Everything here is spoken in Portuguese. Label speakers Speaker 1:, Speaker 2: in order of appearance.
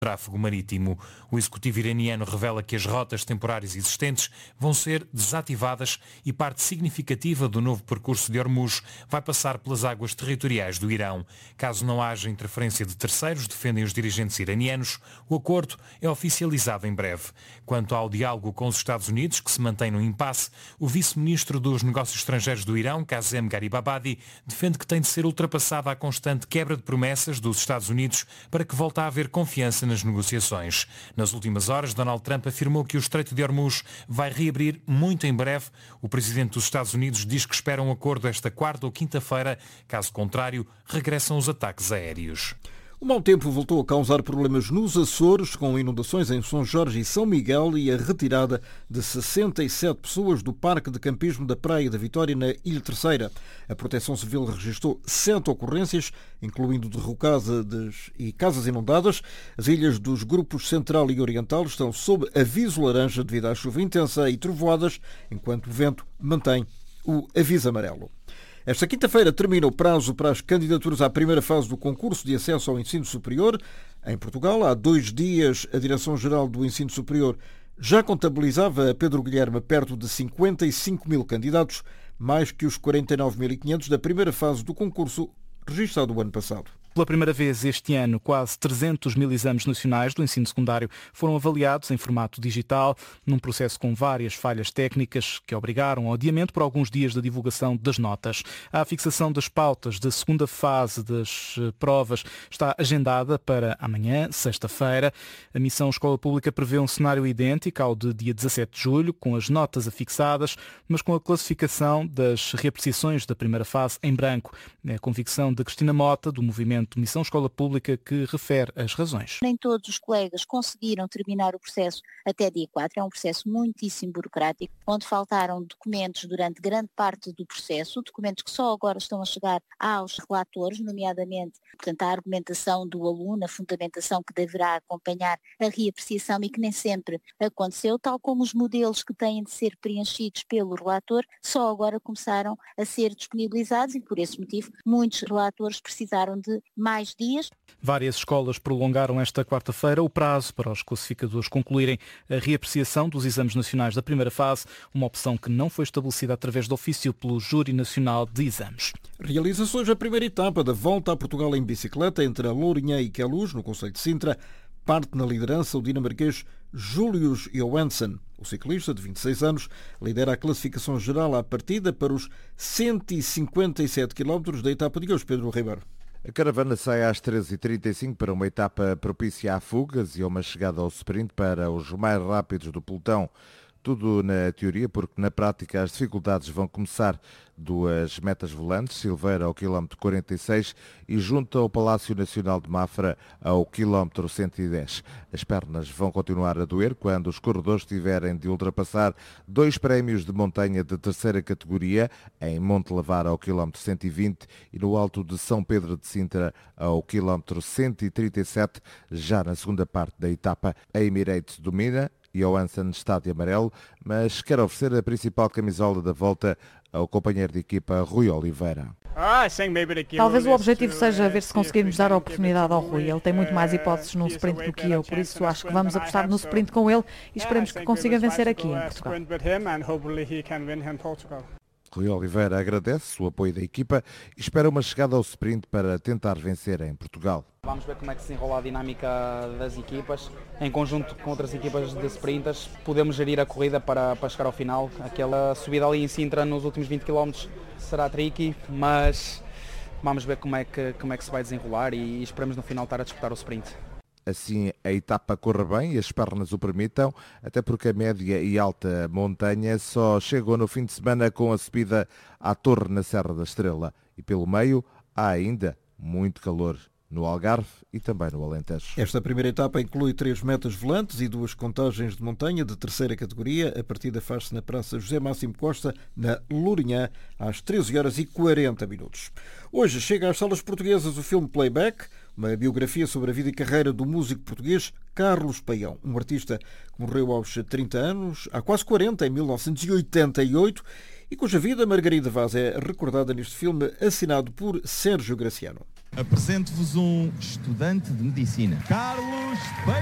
Speaker 1: tráfego marítimo. O executivo iraniano revela que as rotas temporárias existentes vão ser desativadas e parte significativa do novo percurso de Hormuz vai passar pelas águas territoriais do Irão. Caso não haja interferência de terceiros, defendem os dirigentes iranianos, o acordo é oficializado em breve. Quanto ao diálogo com os Estados Unidos, que se mantém no impasse, o vice-ministro dos Negócios Estrangeiros do Irão, Kazem Garibabadi, defende que tem de ser ultrapassada a constante quebra de promessas dos Estados Unidos para que volte a haver confiança nas negociações. Nas últimas horas, Donald Trump afirmou que o Estreito de Hormuz vai reabrir muito em breve. O presidente dos Estados Unidos diz que espera um acordo esta quarta ou quinta-feira. Caso contrário, regressam os ataques aéreos.
Speaker 2: O mau tempo voltou a causar problemas nos Açores, com inundações em São Jorge e São Miguel e a retirada de 67 pessoas do Parque de Campismo da Praia da Vitória, na Ilha Terceira. A Proteção Civil registrou 7 ocorrências, incluindo derrocadas e casas inundadas. As ilhas dos grupos Central e Oriental estão sob aviso laranja devido à chuva intensa e trovoadas, enquanto o vento mantém o aviso amarelo. Esta quinta-feira termina o prazo para as candidaturas à primeira fase do concurso de acesso ao ensino superior. Em Portugal, há 2 dias, a Direção-Geral do Ensino Superior já contabilizava a Pedro Guilherme perto de 55 mil candidatos, mais que os 49.500 da primeira fase do concurso registrado o ano passado.
Speaker 3: Pela primeira vez este ano, quase 300 mil exames nacionais do ensino secundário foram avaliados em formato digital, num processo com várias falhas técnicas que obrigaram ao adiamento por alguns dias da divulgação das notas. A fixação das pautas da segunda fase das provas está agendada para amanhã, sexta-feira. A Missão Escola Pública prevê um cenário idêntico ao de dia 17 de julho, com as notas afixadas, mas com a classificação das reapreciações da primeira fase em branco. É a convicção de Cristina Mota, do movimento Missão Escola Pública, que refere as razões.
Speaker 4: Nem todos os colegas conseguiram terminar o processo até dia 4. É um processo muitíssimo burocrático, onde faltaram documentos durante grande parte do processo, documentos que só agora estão a chegar aos relatores, nomeadamente, portanto, a argumentação do aluno, a fundamentação que deverá acompanhar a reapreciação e que nem sempre aconteceu, tal como os modelos que têm de ser preenchidos pelo relator, só agora começaram a ser disponibilizados e, por esse motivo, muitos relatores precisaram de mais dias.
Speaker 3: Várias escolas prolongaram esta quarta-feira o prazo para os classificadores concluírem a reapreciação dos exames nacionais da primeira fase, uma opção que não foi estabelecida através de ofício pelo Júri Nacional de Exames.
Speaker 2: Realiza-se hoje a primeira etapa da Volta a Portugal em bicicleta entre a Lourinhã e Queluz, no concelho de Sintra. Parte na liderança o dinamarquês Julius Johansson. O ciclista, de 26 anos, lidera a classificação geral à partida para os 157 km da etapa de hoje. Pedro Ribeiro.
Speaker 5: A caravana sai às 13h35 para uma etapa propícia a fugas e a uma chegada ao sprint para os mais rápidos do pelotão. Tudo na teoria, porque na prática as dificuldades vão começar 2 metas volantes, Silveira ao quilómetro 46 e junto ao Palácio Nacional de Mafra ao quilómetro 110. As pernas vão continuar a doer quando os corredores tiverem de ultrapassar 2 prémios de montanha de terceira categoria, em Monte Lavar ao quilómetro 120 e no Alto de São Pedro de Sintra ao quilómetro 137, já na segunda parte da etapa. A Emirates domina, Johansson está de amarelo, mas quer oferecer a principal camisola da volta ao companheiro de equipa Rui Oliveira.
Speaker 6: Talvez o objetivo seja ver se conseguirmos dar a oportunidade ao Rui. Ele tem muito mais hipóteses no sprint do que eu, por isso acho que vamos apostar no sprint com ele e esperemos que consiga vencer aqui em Portugal.
Speaker 5: Rui Oliveira agradece o apoio da equipa e espera uma chegada ao sprint para tentar vencer em Portugal.
Speaker 7: Vamos ver como é que se enrola a dinâmica das equipas. Em conjunto com outras equipas de sprinters, podemos gerir a corrida para chegar ao final. Aquela subida ali em Sintra nos últimos 20 km será tricky, mas vamos ver como é que se vai desenrolar e esperamos no final estar a disputar o sprint.
Speaker 5: Assim a etapa corra bem e as pernas o permitam, até porque a média e alta montanha só chegam no fim de semana com a subida à Torre na Serra da Estrela. E pelo meio há ainda muito calor no Algarve e também no Alentejo.
Speaker 2: Esta primeira etapa inclui 3 metas volantes e 2 contagens de montanha de terceira categoria. A partida faz-se na Praça José Máximo Costa, na Lourinhã, às 13h40. Hoje chega às salas portuguesas o filme Playback, uma biografia sobre a vida e carreira do músico português Carlos Paião, um artista que morreu aos 30 anos, há quase 40, em 1988, e cuja vida Margarida Vaz é recordada neste filme assinado por Sérgio Graciano.
Speaker 8: Apresento-vos um estudante de medicina, Carlos